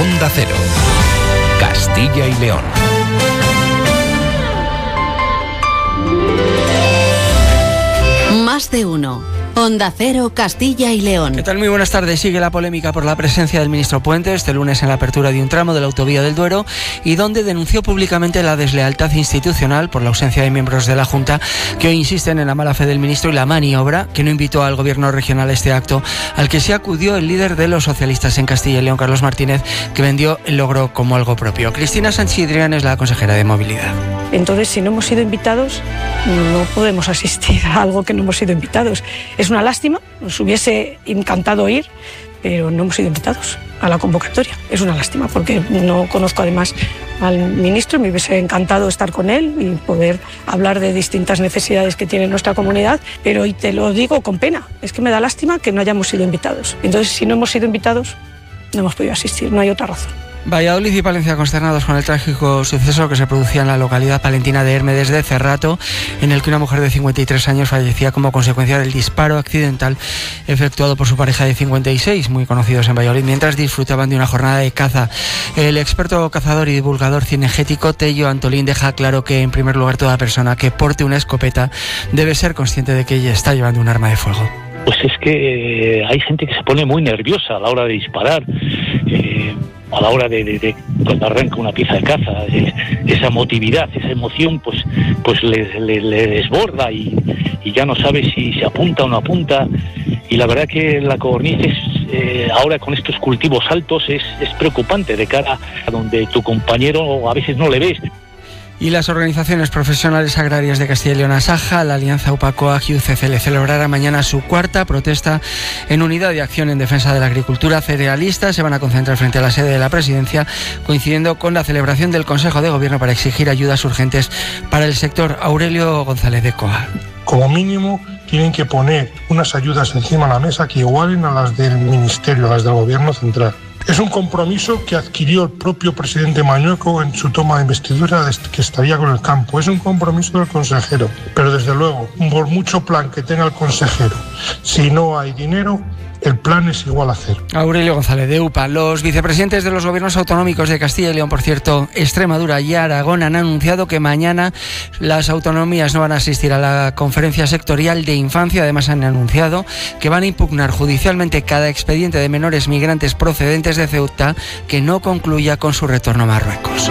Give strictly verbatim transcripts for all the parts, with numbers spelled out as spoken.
Onda Cero, Castilla y León. Más de uno. Onda Cero, Castilla y León. ¿Qué tal? Muy buenas tardes. Sigue la polémica por la presencia del ministro Puente este lunes en la apertura de un tramo de la autovía del Duero y donde denunció públicamente la deslealtad institucional por la ausencia de miembros de la Junta que hoy insisten en la mala fe del ministro y la maniobra que no invitó al gobierno regional a este acto al que se acudió el líder de los socialistas en Castilla y León, Carlos Martínez, que vendió el logro como algo propio. Cristina Sánchez-Idrián es la consejera de Movilidad. Entonces, si no hemos sido invitados, no podemos asistir a algo que no hemos sido invitados. Es una lástima, nos hubiese encantado ir, pero no hemos sido invitados a la convocatoria. Es una lástima porque no conozco además al ministro, me hubiese encantado estar con él y poder hablar de distintas necesidades que tiene nuestra comunidad, pero y te lo digo con pena, es que me da lástima que no hayamos sido invitados. Entonces, si no hemos sido invitados, no hemos podido asistir, no hay otra razón. Valladolid y Palencia consternados con el trágico suceso que se producía en la localidad palentina de Hermes de Cerrato, en el que una mujer de cincuenta y tres años fallecía como consecuencia del disparo accidental efectuado por su pareja de cincuenta y seis, muy conocidos en Valladolid, mientras disfrutaban de una jornada de caza. El experto cazador y divulgador cinegético Tello Antolín deja claro que, en primer lugar, toda persona que porte una escopeta debe ser consciente de que ella está llevando un arma de fuego. Pues es que eh, hay gente que se pone muy nerviosa a la hora de disparar, eh, a la hora de, de, de cuando arranca una pieza de caza, es, esa emotividad, esa emoción, pues, pues le, le, le desborda y, y ya no sabe si se apunta o no apunta. Y la verdad que la codorniz es, eh, ahora con estos cultivos altos es, es preocupante de cara a donde tu compañero a veces no le ves. Y las organizaciones profesionales agrarias de Castilla y León, Asaja, la Alianza UPACOAG y U C C L celebrará mañana su cuarta protesta en unidad de acción en defensa de la agricultura cerealista. Se van a concentrar frente a la sede de la Presidencia, coincidiendo con la celebración del Consejo de Gobierno para exigir ayudas urgentes para el sector. Aurelio González de Coa. Como mínimo, tienen que poner unas ayudas encima de la mesa que igualen a las del Ministerio, a las del Gobierno central. Es un compromiso que adquirió el propio presidente Mañueco en su toma de investidura, que estaría con el campo. Es un compromiso del consejero, pero desde luego, por mucho plan que tenga el consejero, si no hay dinero, el plan es igual a cero. Aurelio González de UPA. Los vicepresidentes de los gobiernos autonómicos de Castilla y León, por cierto, Extremadura y Aragón, han anunciado que mañana las autonomías no van a asistir a la conferencia sectorial de infancia. Además, han anunciado que van a impugnar judicialmente cada expediente de menores migrantes procedentes de Ceuta que no concluya con su retorno a Marruecos.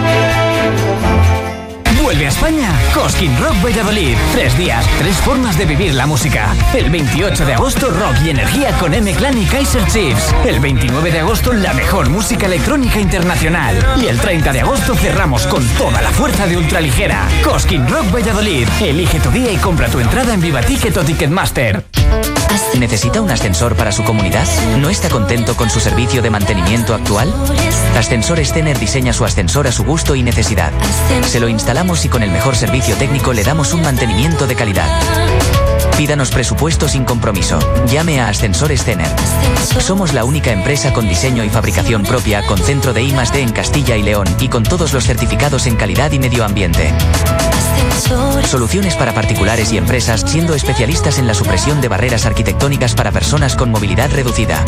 Vuelve a España Cosquín Rock Valladolid. Tres días, tres formas de vivir la música. El veintiocho de agosto, rock y energía con M-Clan y Kaiser Chiefs. El veintinueve de agosto, la mejor música electrónica internacional. Y el treinta de agosto cerramos con toda la fuerza de ultraligera. Cosquín Rock Valladolid. Elige tu día y compra tu entrada en Vivaticket o Ticketmaster. ¿Necesita un ascensor para su comunidad? ¿No está contento con su servicio de mantenimiento actual? Ascensores Tener diseña su ascensor a su gusto y necesidad. Se lo instalamos y con el mejor servicio técnico le damos un mantenimiento de calidad. Pídanos presupuesto sin compromiso. Llame a Ascensores Tener. Somos la única empresa con diseño y fabricación propia, con centro de I más D en Castilla y León y con todos los certificados en calidad y medio ambiente. Soluciones para particulares y empresas, siendo especialistas en la supresión de barreras arquitectónicas para personas con movilidad reducida.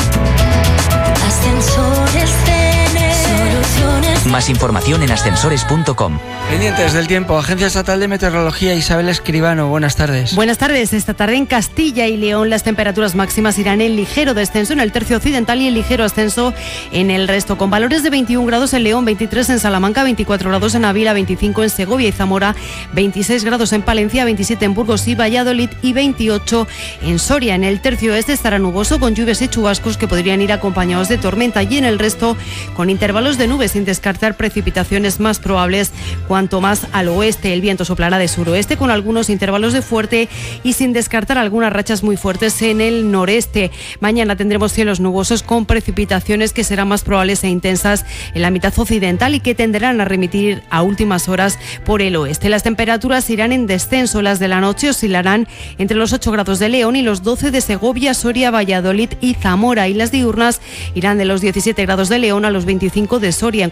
Ascensores Tener. Soluciones. Más información en ascensores punto com. Pendientes del tiempo, Agencia Estatal de Meteorología, Isabel Escribano, buenas tardes. Buenas tardes. Esta tarde en Castilla y León las temperaturas máximas irán en ligero descenso en el tercio occidental y en ligero ascenso en el resto, con valores de veintiún grados en León, veintitrés en Salamanca, veinticuatro grados en Ávila, veinticinco en Segovia y Zamora, veintiséis grados en Palencia, veintisiete en Burgos y Valladolid y veintiocho en Soria. En el tercio este estará nuboso con lluvias y chubascos que podrían ir acompañados de tormenta, y en el resto con intervalos de nubes, sin descartar precipitaciones más probables. Cuanto más al oeste, el viento soplará de suroeste con algunos intervalos de fuerte y sin descartar algunas rachas muy fuertes en el noreste. Mañana tendremos cielos nubosos con precipitaciones que serán más probables e intensas en la mitad occidental y que tenderán a remitir a últimas horas por el oeste. Las temperaturas irán en descenso. Las de la noche oscilarán entre los ocho grados de León y los doce de Segovia, Soria, Valladolid y Zamora, y las diurnas irán de los diecisiete grados de León a los veinticinco de Soria. En cuanto al viento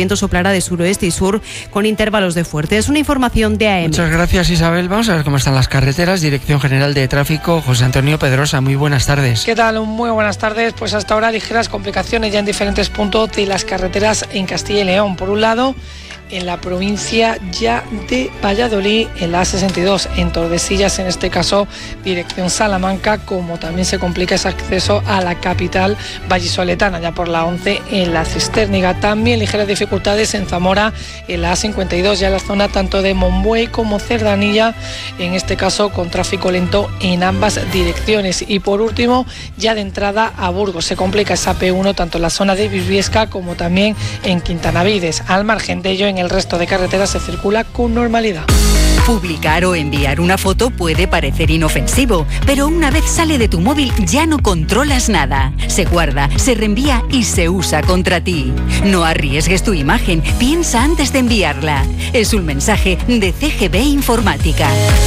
viento soplará de suroeste y sur con intervalos de fuerte. Es una información de A M. Muchas gracias, Isabel. Vamos a ver cómo están las carreteras. Dirección General de Tráfico, José Antonio Pedrosa. Muy buenas tardes. ¿Qué tal? Muy buenas tardes. Pues hasta ahora ligeras complicaciones ya en diferentes puntos de las carreteras en Castilla y León. Por un lado, en la provincia ya de Valladolid, en la A sesenta y dos, en Tordesillas, en este caso dirección Salamanca, como también se complica ese acceso a la capital vallisoletana, ya por la once en la Cisterniga. También ligeras dificultades en Zamora, en la A cincuenta y dos, ya en la zona tanto de Monbuey como Cerdanilla, en este caso con tráfico lento en ambas direcciones. Y por último, ya de entrada a Burgos, se complica esa P uno tanto en la zona de Briviesca como también en Quintanavides. Al margen de ello, en el resto de carreteras se circula con normalidad. Publicar o enviar una foto puede parecer inofensivo, pero una vez sale de tu móvil ya no controlas nada. Se guarda, se reenvía y se usa contra ti. No arriesgues tu imagen, piensa antes de enviarla. Es un mensaje de C G B Informática.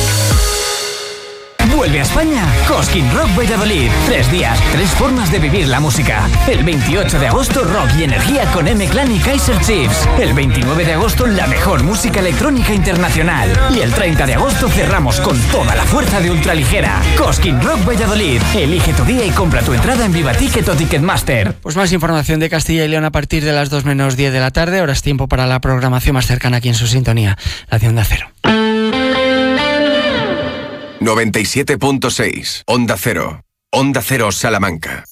Vuelve a España Cosquín Rock Valladolid. Tres días, tres formas de vivir la música. El veintiocho de agosto, rock y energía con M-Clan y Kaiser Chiefs. El veintinueve de agosto, la mejor música electrónica internacional. Y el treinta de agosto cerramos con toda la fuerza de ultraligera. Cosquín Rock Valladolid. Elige tu día y compra tu entrada en Viva Ticket o Ticketmaster. Pues más información de Castilla y León a partir de las dos menos diez de la tarde. Ahora es tiempo para la programación más cercana aquí en su sintonía, la de Onda Cero. noventa y siete punto seis, Onda Cero. Onda Cero Salamanca.